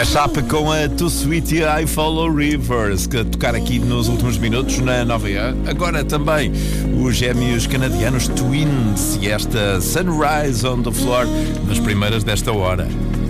A chapa com a Too Sweet e I Follow Rivers, que a tocar aqui nos últimos minutos na Nova York. Agora também os gêmeos canadianos Twins e esta Sunrise on the Floor, nas primeiras desta hora.